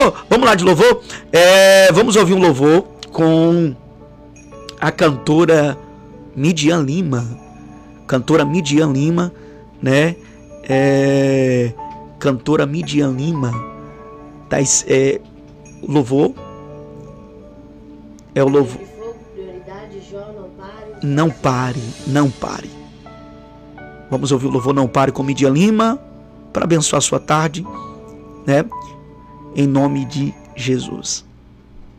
Vamos lá de louvor? Vamos ouvir um louvor com a cantora Midian Lima. Cantora Midian Lima, né? Cantora Midian Lima. O louvor é o louvor. Não pare, não pare. Vamos ouvir o louvor Não Pare com Midian Lima para abençoar a sua tarde, né? Em nome de Jesus.